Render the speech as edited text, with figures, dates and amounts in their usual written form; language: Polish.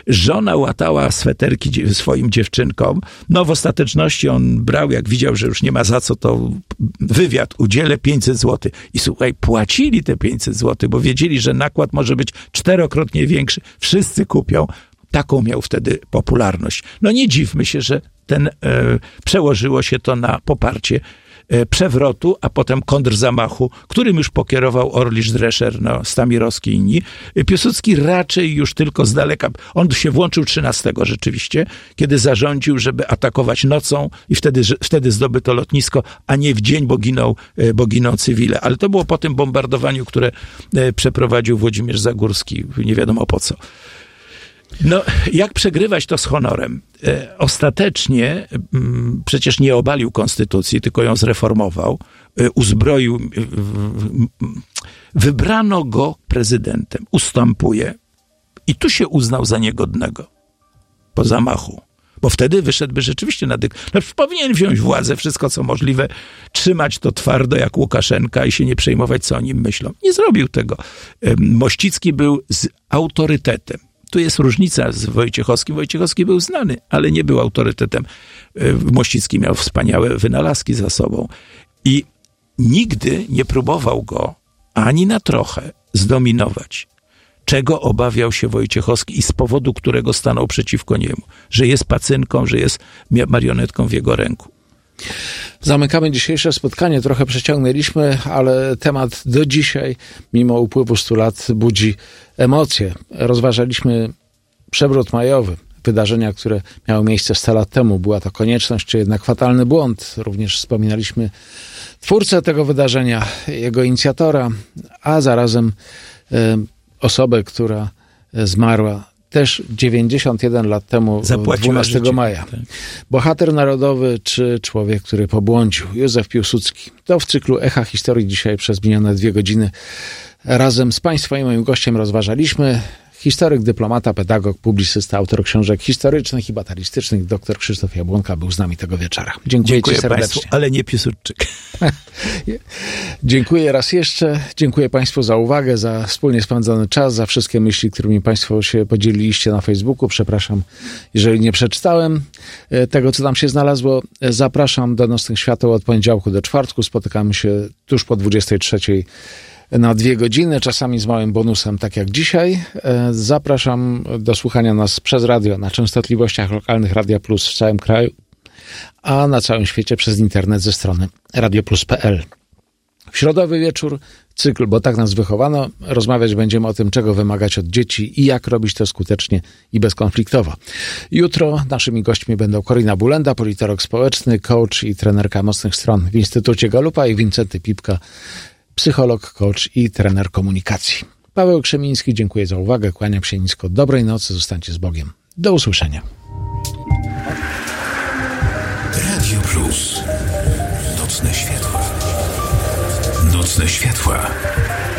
Żona łatała sweterki swoim dziewczynkom. No w ostateczności on brał, jak widział, że już nie ma za co, to wywiad, udzielę 500 zł. I słuchaj, płacili te 500 zł, bo wiedzieli, że nakład może być 4-krotnie większy. Wszyscy kupią. Taką miał wtedy popularność. No nie dziwmy się, że przełożyło się to na poparcie przewrotu, a potem kontrzamachu, którym już pokierował Orlisz, Drescher, Stamirowski i inni. Piłsudski raczej już tylko z daleka, on się włączył 13 rzeczywiście, kiedy zarządził, żeby atakować nocą i wtedy zdobyto lotnisko, a nie w dzień, bo giną cywile. Ale to było po tym bombardowaniu, które przeprowadził Włodzimierz Zagórski, nie wiadomo po co. No, jak przegrywać to z honorem? Ostatecznie przecież nie obalił konstytucji, tylko ją zreformował, uzbroił, wybrano go prezydentem, ustępuje i tu się uznał za niegodnego po zamachu. Bo wtedy wyszedłby rzeczywiście powinien wziąć władzę, wszystko co możliwe, trzymać to twardo jak Łukaszenka i się nie przejmować, co o nim myślą. Nie zrobił tego. Mościcki był z autorytetem. Tu jest różnica z Wojciechowskim. Wojciechowski był znany, ale nie był autorytetem. Mościcki miał wspaniałe wynalazki za sobą. I nigdy nie próbował go ani na trochę zdominować. Czego obawiał się Wojciechowski i z powodu którego stanął przeciwko niemu. Że jest pacynką, że jest marionetką w jego ręku. Zamykamy dzisiejsze spotkanie. Trochę przeciągnęliśmy, ale temat do dzisiaj, mimo upływu 100 lat, budzi emocje. Rozważaliśmy przewrót majowy, wydarzenia, które miały miejsce 100 lat temu. Była to konieczność, czy jednak fatalny błąd. Również wspominaliśmy twórcę tego wydarzenia, jego inicjatora, a zarazem osobę, która zmarła też 91 lat temu, 12 maja. Tak. Bohater narodowy czy człowiek, który pobłądził? Józef Piłsudski. To w cyklu Echa Historii dzisiaj przez minione 2 godziny razem z Państwem i moim gościem rozważaliśmy. Historyk, dyplomata, pedagog, publicysta, autor książek historycznych i batalistycznych, dr Krzysztof Jabłonka był z nami tego wieczora. Dziękuję Ci serdecznie. Państwu, ale nie Piłsudczyk. Dziękuję raz jeszcze. Dziękuję Państwu za uwagę, za wspólnie spędzony czas, za wszystkie myśli, którymi Państwo się podzieliliście na Facebooku. Przepraszam, jeżeli nie przeczytałem tego, co tam się znalazło. Zapraszam do Nocnych Świateł od poniedziałku do czwartku. Spotykamy się tuż po 23 na 2 godziny, czasami z małym bonusem, tak jak dzisiaj. Zapraszam do słuchania nas przez radio na częstotliwościach lokalnych Radia Plus w całym kraju, a na całym świecie przez internet ze strony radioplus.pl. W środowy wieczór cykl, bo tak nas wychowano. Rozmawiać będziemy o tym, czego wymagać od dzieci i jak robić to skutecznie i bezkonfliktowo. Jutro naszymi gośćmi będą Korina Bulenda, politolog społeczny, coach i trenerka mocnych stron w Instytucie Galupa, i Wincenty Pipka, psycholog, coach i trener komunikacji. Paweł Krzemiński, dziękuję za uwagę, kłaniam się nisko. Dobrej nocy, zostańcie z Bogiem. Do usłyszenia. Radio Plus. Nocne światła. Nocne światła.